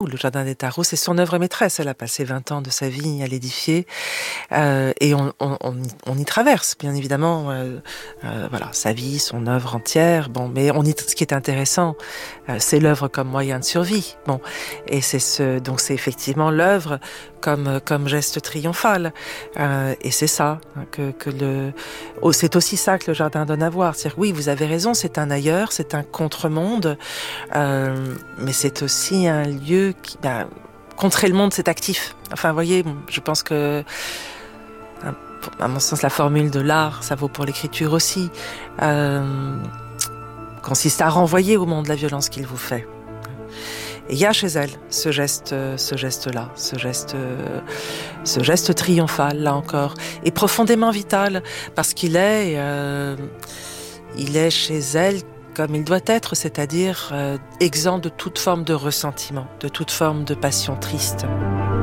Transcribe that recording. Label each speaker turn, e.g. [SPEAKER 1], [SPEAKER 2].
[SPEAKER 1] Le Jardin des Tarots, c'est son œuvre maîtresse. Elle a passé 20 ans de sa vie à l'édifier. Et on y traverse, bien évidemment, voilà, sa vie, son œuvre entière. Bon, mais ce qui est intéressant, c'est l'œuvre comme moyen de survie. Bon, et donc c'est effectivement l'œuvre comme geste triomphal. Et c'est ça c'est aussi ça que le jardin donne à voir. C'est-à-dire, oui, vous avez raison, c'est un ailleurs, c'est un contre-monde, mais c'est aussi un lieu qui, contrer le monde, c'est actif. Enfin, vous voyez, je pense que, à mon sens, la formule de l'art, ça vaut pour l'écriture aussi, consiste à renvoyer au monde la violence qu'il vous fait. Et il y a chez elle ce geste-là, ce geste triomphal, là encore, et profondément vital, parce qu'il est chez elle comme il doit être, c'est-à-dire exempt de toute forme de ressentiment, de toute forme de passion triste.